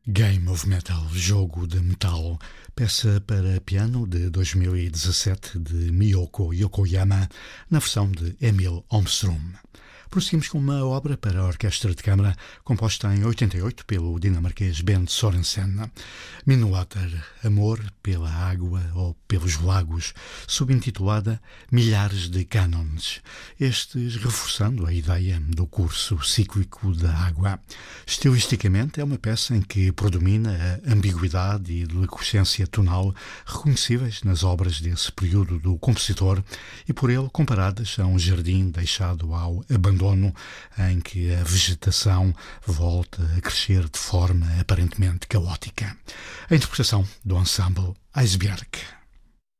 Game of Metal, jogo de metal, peça para piano de 2017 de Miyoko Yokoyama, na versão de Emil Holmström. Prosseguimos com uma obra para a orquestra de câmara, composta em 88 pelo dinamarquês Bent Sørensen. Minuwater, Amor pela Água ou pelos Lagos, subintitulada Milhares de Cânons, estes reforçando a ideia do curso cíclico da água. Estilisticamente é uma peça em que predomina a ambiguidade e deliquescência tonal reconhecíveis nas obras desse período do compositor e por ele comparadas a um jardim deixado ao abandono em que a vegetação volta a crescer de forma aparentemente caótica. A interpretação do ensemble Eisbjerg.